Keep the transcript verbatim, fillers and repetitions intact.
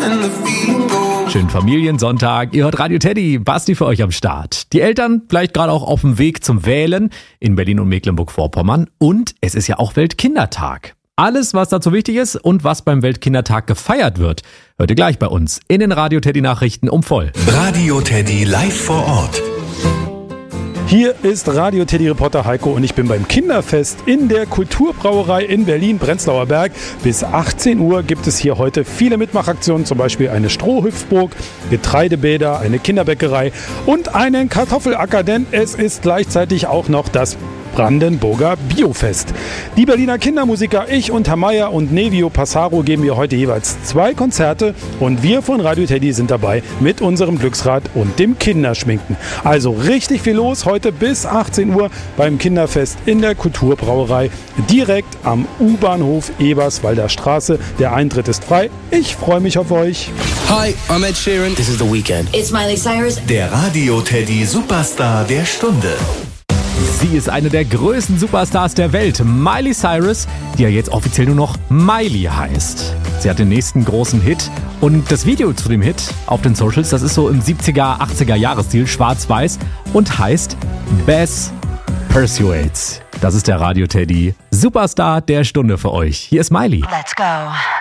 Schönen Familiensonntag. Ihr hört Radio Teddy, Basti für euch am Start. Die Eltern vielleicht gerade auch auf dem Weg zum Wählen in Berlin und Mecklenburg-Vorpommern. Und es ist ja auch Weltkindertag. Alles, was dazu wichtig ist und was beim Weltkindertag gefeiert wird, hört ihr gleich bei uns in den Radio Teddy Nachrichten um voll. Radio Teddy live vor Ort. Hier ist Radio Teddy Reporter Heiko und ich bin beim Kinderfest in der Kulturbrauerei in Berlin, Prenzlauer Berg. Bis achtzehn Uhr gibt es hier heute viele Mitmachaktionen, zum Beispiel eine Strohhüpfburg, Getreidebäder, eine Kinderbäckerei und einen Kartoffelacker, denn es ist gleichzeitig auch noch das Brandenburger Biofest. Die Berliner Kindermusiker, ich und Herr Meier und Nevio Passaro geben wir heute jeweils zwei Konzerte und wir von Radio Teddy sind dabei mit unserem Glücksrad und dem Kinderschminken. Also richtig viel los heute bis achtzehn Uhr beim Kinderfest in der Kulturbrauerei direkt am U-Bahnhof Eberswalder Straße. Der Eintritt ist frei. Ich freue mich auf euch. Hi, I'm Ed Sheeran. This is The Weeknd. It's Miley Cyrus. Der Radio Teddy Superstar der Stunde. Sie ist eine der größten Superstars der Welt, Miley Cyrus, die ja jetzt offiziell nur noch Miley heißt. Sie hat den nächsten großen Hit und das Video zu dem Hit auf den Socials, das ist so im siebziger, achtziger Jahresstil, schwarz-weiß und heißt Bess Persuades. Das ist der Radio Teddy Superstar der Stunde für euch. Hier ist Miley. Let's go.